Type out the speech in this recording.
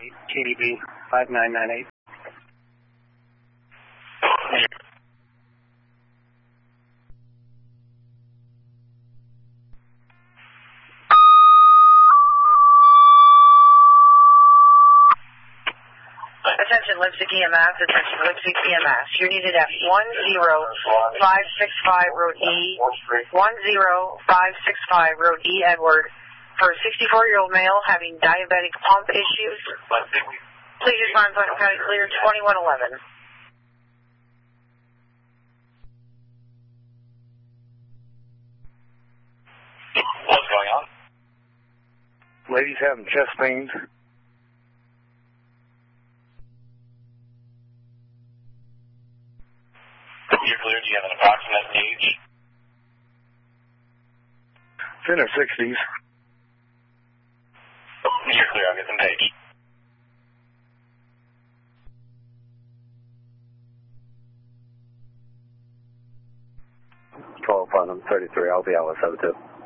KDB 5998. Attention Lipstick EMS, attention Lipstick EMS. You're needed at 10565 Road E, 10565 Road E, Edward, for a 64-year-old male having diabetic pump issues. Please respond to County Clear 2111. What's going on? Lady's having chest pains. You're clear. Do you have an approximate age? It's in her 60s. You're clear. I'll get them paged. Call upon them 33. I'll be out with 72.